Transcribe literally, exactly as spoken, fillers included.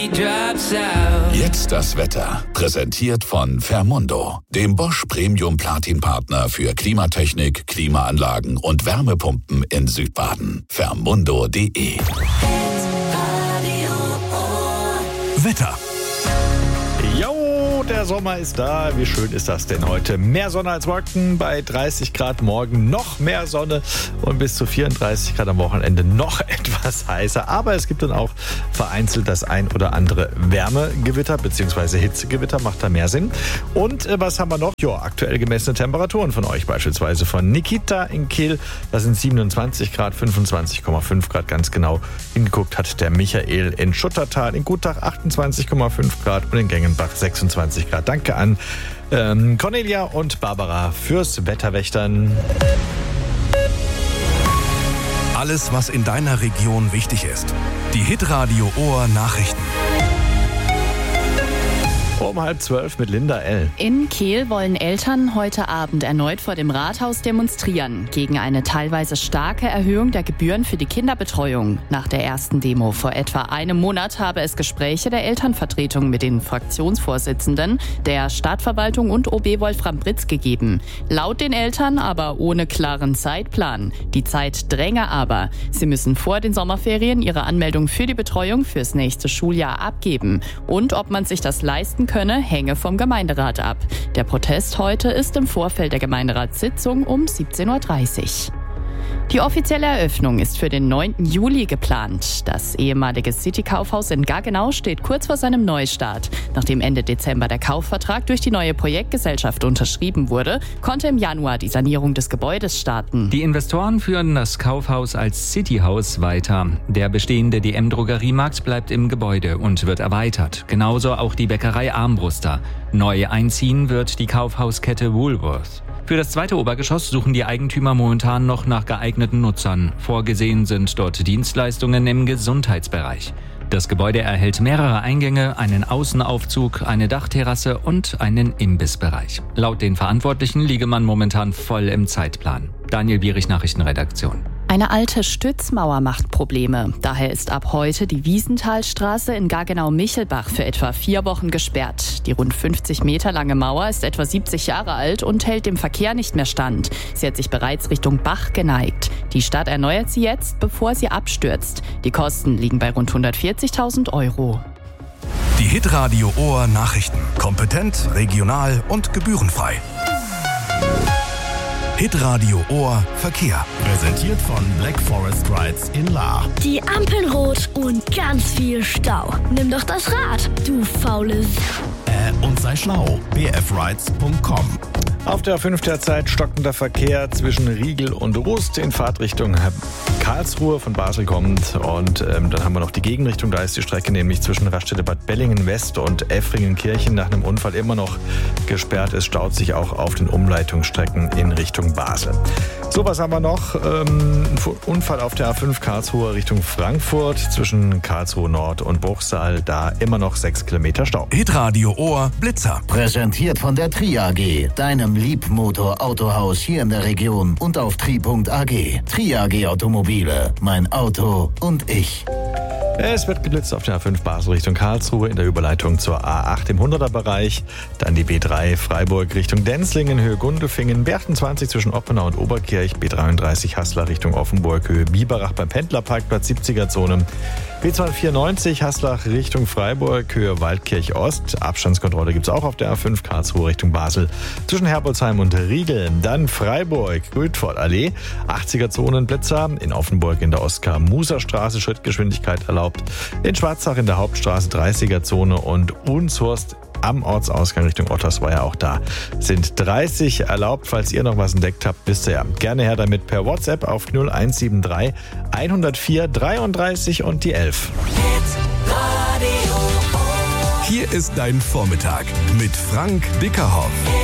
Jetzt das Wetter. Präsentiert von Fermundo, dem Bosch Premium Platin Partner für Klimatechnik, Klimaanlagen und Wärmepumpen in Südbaden. Fermundo punkt de. Wetter. Jo, der Sommer ist da. Wie schön ist das denn heute? Mehr Sonne als Wolken bei dreißig Grad morgen. Noch mehr Sonne und bis zu vierunddreißig Grad am Wochenende noch etwas heißer. Aber es gibt dann auch vereinzelt das ein oder andere Wärmegewitter bzw. Hitzegewitter. Macht da mehr Sinn. Und äh, was haben wir noch? Ja, aktuell gemessene Temperaturen von euch, beispielsweise von Nikita in Kehl. Das sind siebenundzwanzig Grad, fünfundzwanzig Komma fünf Grad ganz genau. Hingeguckt hat der Michael in Schuttertal, in Gutach achtundzwanzig Komma fünf Grad und in Gengenbach sechsundzwanzig Grad. Danke an ähm, Cornelia und Barbara fürs Wetterwächtern. Alles, was in deiner Region wichtig ist. Die Hitradio Ohr Nachrichten. Um halb zwölf mit Linda L. In Kehl wollen Eltern heute Abend erneut vor dem Rathaus demonstrieren gegen eine teilweise starke Erhöhung der Gebühren für die Kinderbetreuung. Nach der ersten Demo vor etwa einem Monat habe es Gespräche der Elternvertretung mit den Fraktionsvorsitzenden der Stadtverwaltung und O B Wolfram Britz gegeben. Laut den Eltern aber ohne klaren Zeitplan. Die Zeit dränge aber. Sie müssen vor den Sommerferien ihre Anmeldung für die Betreuung fürs nächste Schuljahr abgeben. Und ob man sich das leisten könne, hänge vom Gemeinderat ab. Der Protest heute ist im Vorfeld der Gemeinderatssitzung um siebzehn Uhr dreißig. Die offizielle Eröffnung ist für den neunten Juli geplant. Das ehemalige City-Kaufhaus in Gaggenau steht kurz vor seinem Neustart. Nachdem Ende Dezember der Kaufvertrag durch die neue Projektgesellschaft unterschrieben wurde, konnte im Januar die Sanierung des Gebäudes starten. Die Investoren führen das Kaufhaus als Cityhaus weiter. Der bestehende D M-Drogeriemarkt bleibt im Gebäude und wird erweitert. Genauso auch die Bäckerei Armbruster. Neu einziehen wird die Kaufhauskette Woolworth. Für das zweite Obergeschoss suchen die Eigentümer momentan noch nach geeigneten Nutzern. Vorgesehen sind dort Dienstleistungen im Gesundheitsbereich. Das Gebäude erhält mehrere Eingänge, einen Außenaufzug, eine Dachterrasse und einen Imbissbereich. Laut den Verantwortlichen liege man momentan voll im Zeitplan. Daniel Bierich, Nachrichtenredaktion. Eine alte Stützmauer macht Probleme. Daher ist ab heute die Wiesenthalstraße in Gaggenau-Michelbach für etwa vier Wochen gesperrt. Die rund fünfzig Meter lange Mauer ist etwa siebzig Jahre alt und hält dem Verkehr nicht mehr stand. Sie hat sich bereits Richtung Bach geneigt. Die Stadt erneuert sie jetzt, bevor sie abstürzt. Die Kosten liegen bei rund hundertvierzigtausend Euro. Die Hitradio Ohr Nachrichten. Kompetent, regional und gebührenfrei. Hitradio Ohr Verkehr. Präsentiert von Black Forest Rides in Lahr. Die Ampeln rot und ganz viel Stau. Nimm doch das Rad, du faules. Äh, und sei schlau. b f rides punkt com. Auf der fünf derzeit stockender Verkehr zwischen Riegel und Rust in Fahrtrichtung Karlsruhe von Basel kommt. Und ähm, dann haben wir noch die Gegenrichtung. Da ist die Strecke nämlich zwischen Raststätte Bad Bellingen West und Effringen-Kirchen nach einem Unfall immer noch gesperrt. Es staut sich auch auf den Umleitungsstrecken in Richtung Basel. So, was haben wir noch? Ähm, Unfall auf der A fünf Karlsruhe Richtung Frankfurt zwischen Karlsruhe Nord und Bruchsal. Da immer noch sechs Kilometer Stau. Hitradio Ohr Blitzer. Präsentiert von der Tri A G, deinem Liebmotor-Autohaus hier in der Region und auf tri punkt a g. Tri A G Automobile, mein Auto und ich. Es wird geblitzt auf der A fünf Basel Richtung Karlsruhe in der Überleitung zur A acht im hunderter Bereich. Dann die B drei Freiburg Richtung Denzlingen, Höhe Gundelfingen, B achtundzwanzig zwischen Oppenau und Oberkirch, B dreiunddreißig Haßler Richtung Offenburg, Höhe Biberach beim Pendlerparkplatz siebziger Zone. B zweihundertvierundneunzig Haslach Richtung Freiburg, Höhe Waldkirch Ost. Abstandskontrolle gibt es auch auf der A fünf Karlsruhe Richtung Basel zwischen Herbolzheim und Riegel. Dann Freiburg, Grütfort-Allee, achtziger Zonenblitzer. In Offenburg in der Oskar-Muser-Straße Schrittgeschwindigkeit erlaubt. In Schwarzach in der Hauptstraße dreißiger Zone und Unshorst am Ortsausgang Richtung Ottersweier, auch da sind dreißig erlaubt. Falls ihr noch was entdeckt habt, wisst ihr ja gerne her damit per WhatsApp auf null eins sieben drei hundertvier dreiunddreißig und die elf. Hier ist dein Vormittag mit Frank Dickerhoff.